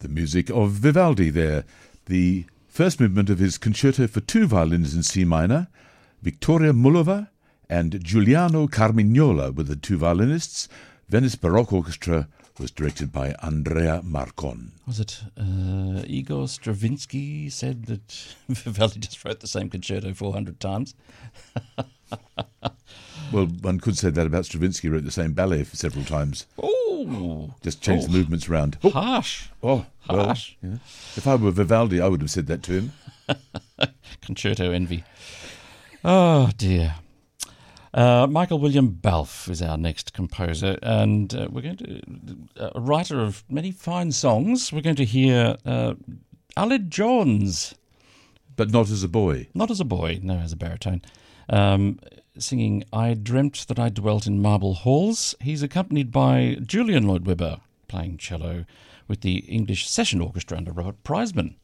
The music of Vivaldi there, the first movement of his concerto for two violins in C minor. Victoria Mullova and Giuliano Carmignola were the two violinists. Venice Baroque Orchestra was directed by Andrea Marcon. Was it Igor Stravinsky said that Vivaldi just wrote the same concerto 400 times? Well, one could say that about Stravinsky, wrote the same ballet for several times. Oh! Just changed the movements around. Oh. Harsh. Oh, well, harsh. Yeah. If I were Vivaldi, I would have said that to him. Concerto envy. Oh, dear. Michael William Balfe is our next composer, and we're going to a writer of many fine songs. We're going to hear Aled Jones. But not as a boy. Not as a boy, no, as a baritone. Singing I Dreamt That I Dwelt in Marble Halls. He's accompanied by Julian Lloyd-Webber playing cello with the English Session Orchestra under Robert Prizeman.